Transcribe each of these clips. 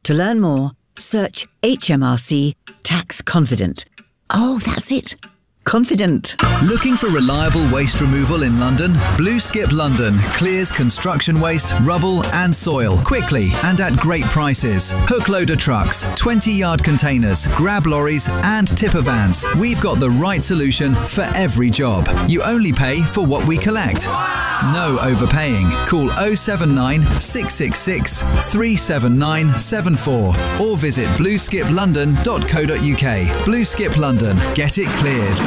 To learn more, search HMRC Tax Confident. Oh, that's it. Confident. Looking for reliable waste removal in London? Blue Skip London clears construction waste, rubble and soil quickly and at great prices. Hook loader trucks, 20-yard containers, grab lorries and tipper vans. We've got the right solution for every job. You only pay for what we collect. No overpaying. Call 079 666 37974 or visit blueskiplondon.co.uk. Blue Skip London. Get it cleared.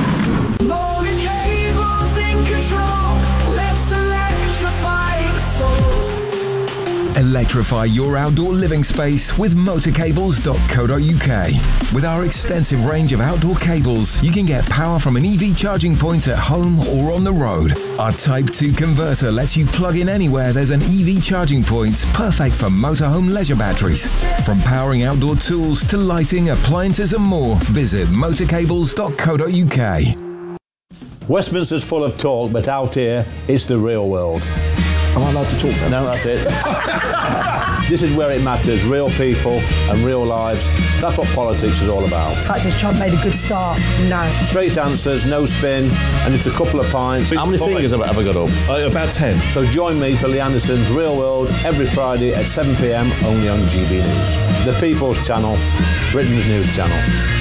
Electrify your outdoor living space with motorcables.co.uk. With our extensive range of outdoor cables, you can get power from an EV charging point at home or on the road. Our Type 2 converter lets you plug in anywhere there's an EV charging point, perfect for motorhome leisure batteries. From powering outdoor tools to lighting, appliances and more, visit motorcables.co.uk. Westminster's full of talk, but out here, it's the real world. Am I allowed to talk then? No, that's it. This is where it matters, real people and real lives. That's what politics is all about. In fact, has Trump made a good start? No. Straight answers, no spin, and just a couple of pints. How many fingers have I ever got up? About 10. So join me for Lee Anderson's Real World every Friday at 7 p.m, only on GB News. The People's Channel, Britain's news channel.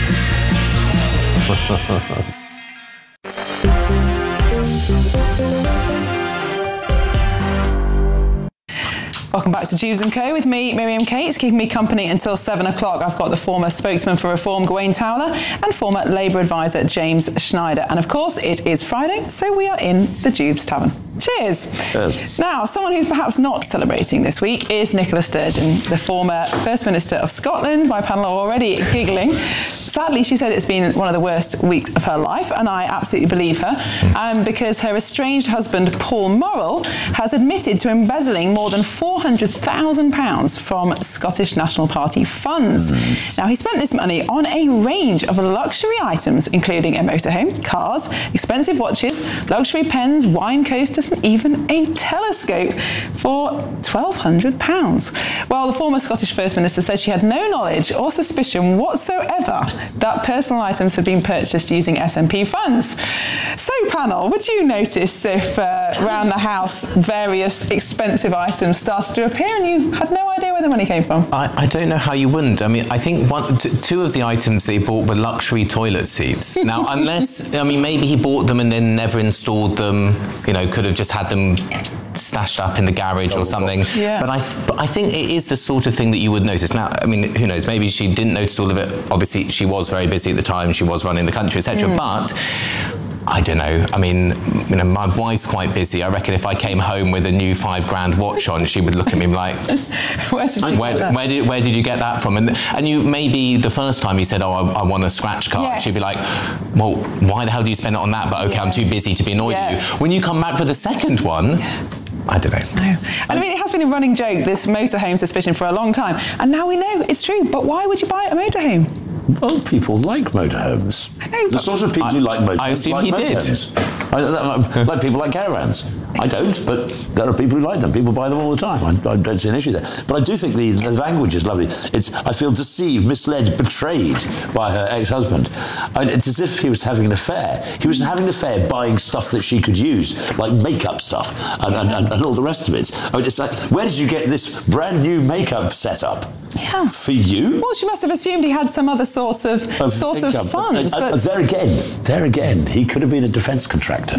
Welcome back to Jubes & Co. with me, Miriam Cates, keeping me company until 7 o'clock. I've got the former spokesman for Reform, Gawain Towler, and former Labour advisor, James Schneider. And of course, it is Friday, so we are in the Jubes Tavern. Cheers. Cheers. Now, someone who's perhaps not celebrating this week is Nicola Sturgeon, the former First Minister of Scotland. My panel are already giggling. Sadly, she said it's been one of the worst weeks of her life, and I absolutely believe her, because her estranged husband, Paul Morrell, has admitted to embezzling more than £400,000 from Scottish National Party funds. Now, he spent this money on a range of luxury items, including a motorhome, cars, expensive watches, luxury pens, wine coasters, and even a telescope for £1,200. Well, the former Scottish First Minister said she had no knowledge or suspicion whatsoever that personal items had been purchased using SNP funds. So, panel, would you notice if around the house various expensive items started to appear and you had no idea where the money came from? I don't know how you wouldn't. I mean, I think two of the items they bought were luxury toilet seats. Now, unless, I mean, maybe he bought them and then never installed them, you know, could have just had them stashed up in the garage or something. Yeah. But I think it is the sort of thing that you would notice. Now, I mean, who knows? Maybe she didn't notice all of it. Obviously, she was very busy at the time. She was running the country, etc. But I don't know. I mean, you know, my wife's quite busy. I reckon if I came home with a new £5,000 watch on, she would look at me like, where did you get that from? And you, maybe the first time you said, oh, I want a scratch card, yes, she'd be like, well, why the hell do you spend it on that? But okay, I'm too busy to be annoyed at you. When you come back with the second one, I don't know. No. And I mean, it has been a running joke, this motorhome suspicion, for a long time. And now we know it's true. But why would you buy a motorhome? Well, people like motorhomes. I know, the sort of people who like motorhomes. I assume like he motorhomes. did. Like people like caravans. I don't, but there are people who like them. People buy them all the time. I don't see an issue there. But I do think the language is lovely. I feel deceived, misled, betrayed by her ex-husband. It's as if he was having an affair. He was having an affair buying stuff that she could use, like makeup stuff and all the rest of it. I mean, it's like, where did you get this brand new makeup setup? Yeah. For you? Well, she must have assumed he had some other source of funds. But there again, he could have been a defence contractor.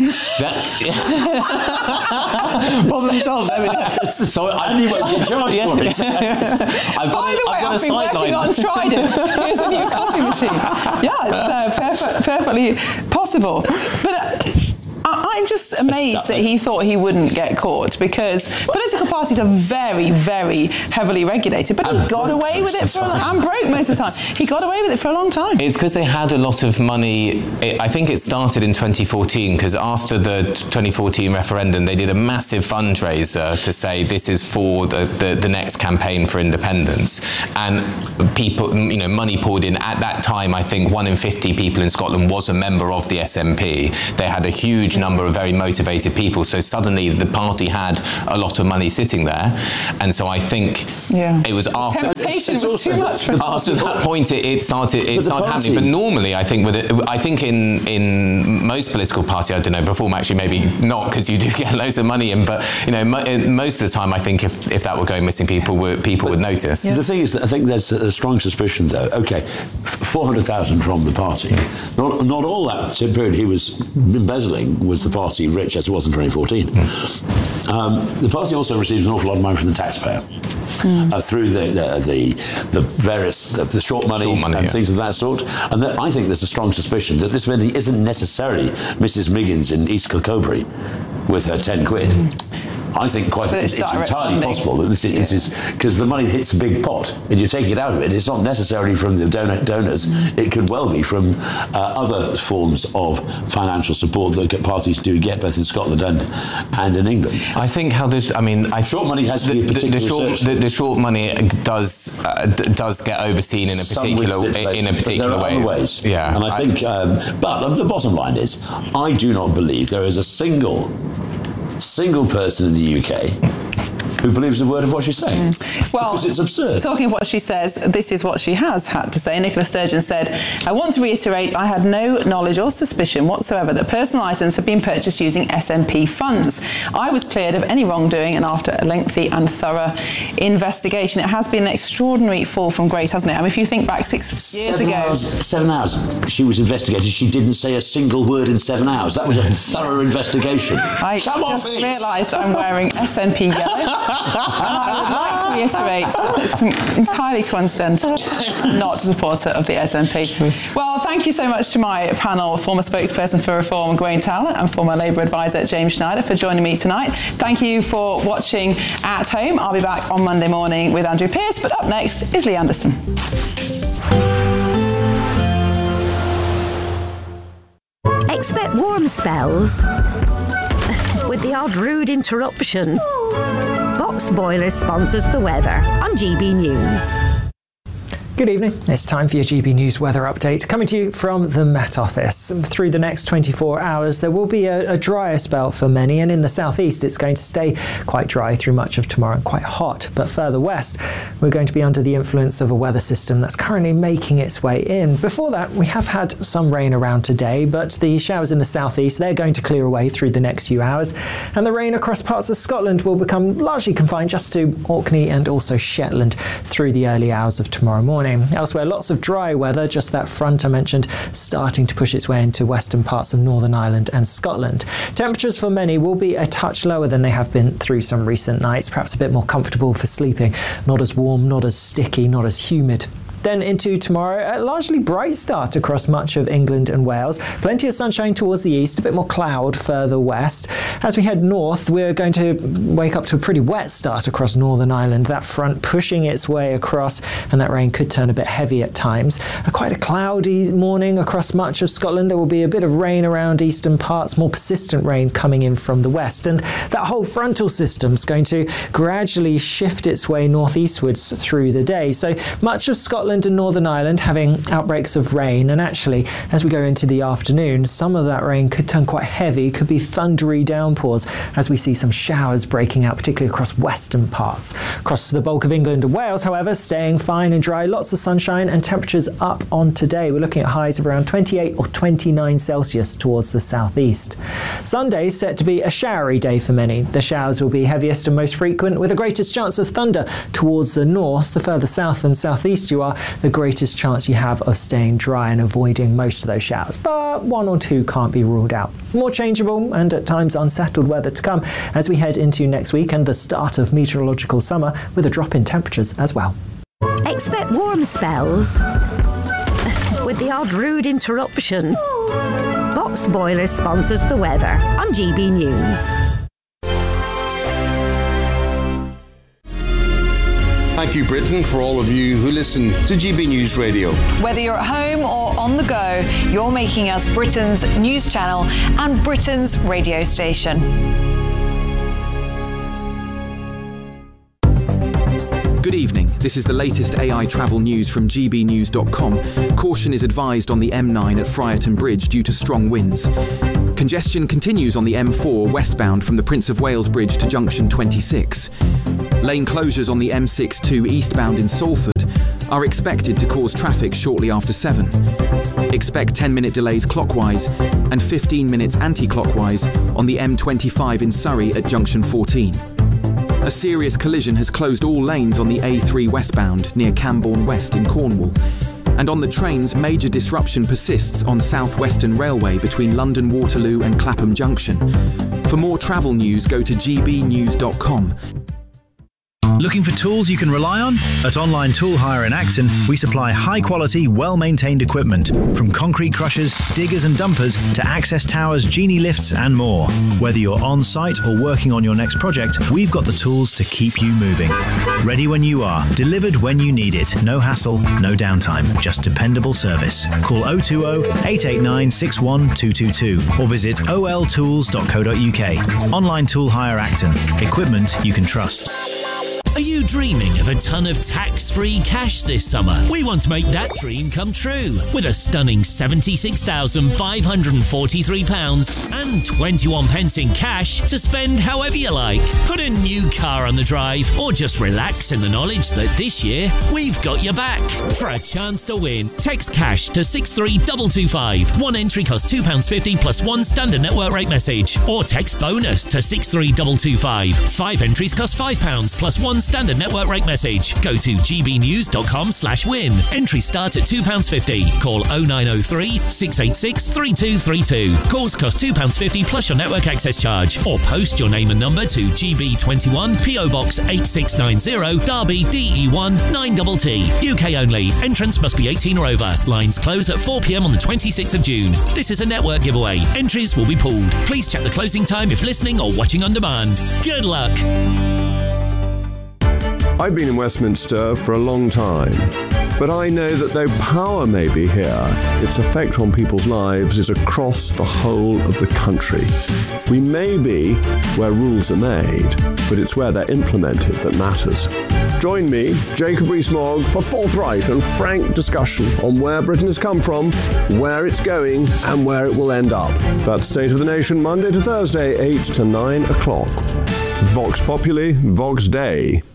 Problem solved. So you won't get charged for it. By the way, I've been working on Trident. Here's a new coffee machine. Yeah, it's perfectly possible. But I'm just amazed that he thought he wouldn't get caught, because political parties are very, very heavily regulated. But he got away with it I'm broke most of the time. He got away with it for a long time. It's because they had a lot of money. I think it started in 2014, because after the 2014 referendum, they did a massive fundraiser to say this is for the next campaign for independence. And people, you know, money poured in. At that time, I think 1 in 50 people in Scotland was a member of the SNP. They had a huge number are very motivated people. So suddenly the party had a lot of money sitting there, and so I think it was after temptation was too much for after that point it started happening. But normally, I think in most political parties, I don't know, Reform actually maybe not, because you do get loads of money in, but most of the time I think if that were going missing, people would notice. The thing is that I think there's a strong suspicion, though. Okay, 400,000 from the party. Not all that period he was embezzling was the party rich as it was in 2014. The party also received an awful lot of money from the taxpayer through the various short money and things of that sort. And I think there's a strong suspicion that this money isn't necessarily Mrs. Miggins in East Kilcobery with her 10 quid. I think it's entirely possible that this is because the money hits a big pot and you take it out of it. It's not necessarily from the donors. It could well be from other forms of financial support that parties do get both in Scotland and in England. I think short money has to be a particular the short money does get overseen in a particular way. There are other ways. Yeah, and I think. But the bottom line is, I do not believe there is a single person in the UK who believes a word of what she's saying. Well, because it's absurd. Talking of what she says, this is what she has had to say. Nicola Sturgeon said, "I want to reiterate, I had no knowledge or suspicion whatsoever that personal items have been purchased using SNP funds. I was cleared of any wrongdoing, and after a lengthy and thorough investigation." It has been an extraordinary fall from grace, hasn't it? I mean, if you think back 6 years ago... 7 hours. She was investigated. She didn't say a single word in 7 hours. That was a thorough investigation. I just realised I'm wearing SNP yellow. And I would like to reiterate that it's entirely coincidental. I'm not a supporter of the SNP. Well, thank you so much to my panel, former spokesperson for Reform, Gawain Towler, and former Labour advisor, James Schneider, for joining me tonight. Thank you for watching at home. I'll be back on Monday morning with Andrew Pearce, but up next is Lee Anderson. Expect warm spells with the odd rude interruption. Box Boilers sponsors the weather on GB News. Good evening. It's time for your GB News weather update, coming to you from the Met Office. Through the next 24 hours, there will be a drier spell for many, and in the southeast, it's going to stay quite dry through much of tomorrow and quite hot. But further west, we're going to be under the influence of a weather system that's currently making its way in. Before that, we have had some rain around today, but the showers in the southeast, they're going to clear away through the next few hours, and the rain across parts of Scotland will become largely confined just to Orkney and also Shetland through the early hours of tomorrow morning. Elsewhere, lots of dry weather, just that front I mentioned starting to push its way into western parts of Northern Ireland and Scotland. Temperatures for many will be a touch lower than they have been through some recent nights, perhaps a bit more comfortable for sleeping, not as warm, not as sticky, not as humid. Then into tomorrow, a largely bright start across much of England and Wales. Plenty of sunshine towards the east, a bit more cloud further west. As we head north, we're going to wake up to a pretty wet start across Northern Ireland. That front pushing its way across, and that rain could turn a bit heavy at times. Quite a cloudy morning across much of Scotland. There will be a bit of rain around eastern parts, more persistent rain coming in from the west. And that whole frontal system's going to gradually shift its way northeastwards through the day. So much of Scotland and Northern Ireland having outbreaks of rain, and actually as we go into the afternoon, some of that rain could turn quite heavy, could be thundery downpours as we see some showers breaking out, particularly across western parts. Across the bulk of England and Wales, however, staying fine and dry, lots of sunshine and temperatures up on today. We're looking at highs of around 28 or 29 Celsius towards the southeast. Sunday is set to be a showery day for many. The showers will be heaviest and most frequent, with the greatest chance of thunder towards the north. The further south and southeast you are, the greatest chance you have of staying dry and avoiding most of those showers, but one or two can't be ruled out. More changeable and at times unsettled weather to come as we head into next week and the start of meteorological summer, with a drop in temperatures as well. Expect warm spells with the odd rude interruption. Box Boilers sponsors the weather on GB News. Thank you, Britain, for all of you who listen to GB News Radio. Whether you're at home or on the go, you're making us Britain's news channel and Britain's radio station. Good evening. This is the latest AI travel news from gbnews.com. Caution is advised on the M9 at Friarton Bridge due to strong winds. Congestion continues on the M4 westbound from the Prince of Wales Bridge to junction 26. Lane closures on the M62 eastbound in Salford are expected to cause traffic shortly after 7. Expect 10-minute delays clockwise and 15 minutes anti-clockwise on the M25 in Surrey at junction 14. A serious collision has closed all lanes on the A3 westbound near Cambourne West in Cornwall. And on the trains, major disruption persists on South Western Railway between London Waterloo and Clapham Junction. For more travel news, go to gbnews.com. Looking for tools you can rely on? At Online Tool Hire in Acton, we supply high-quality, well-maintained equipment, from concrete crushers, diggers and dumpers to access towers, genie lifts and more. Whether you're on-site or working on your next project, we've got the tools to keep you moving. Ready when you are, delivered when you need it. No hassle, no downtime, just dependable service. Call 020-889-61222 or visit oltools.co.uk. Online Tool Hire Acton. Equipment you can trust. Are you dreaming of a ton of tax-free cash this summer? We want to make that dream come true with a stunning £76,543 and 21 pence in cash to spend however you like. Put a new car on the drive or just relax in the knowledge that this year we've got your back. For a chance to win, text cash to 63225. One entry costs £2.50 plus one standard network rate message. Or text bonus to 63225. 5 entries cost £5 plus one standard network rate message. Go to gbnews.com/win. Entries start at £2.50. Call 0903 686 3232. Calls cost £2.50 plus your network access charge. Or post your name and number to GB21 PO Box 8690 Derby DE1 9TT. UK only. Entrance must be 18 or over. Lines close at 4 p.m. on the 26th of June. This is a network giveaway. Entries will be pulled. Please check the closing time if listening or watching on demand. Good luck. I've been in Westminster for a long time, but I know that though power may be here, its effect on people's lives is across the whole of the country. We may be where rules are made, but it's where they're implemented that matters. Join me, Jacob Rees-Mogg, for forthright and frank discussion on where Britain has come from, where it's going, and where it will end up. That's State of the Nation, Monday to Thursday, 8 to 9 o'clock. Vox Populi, Vox Dei.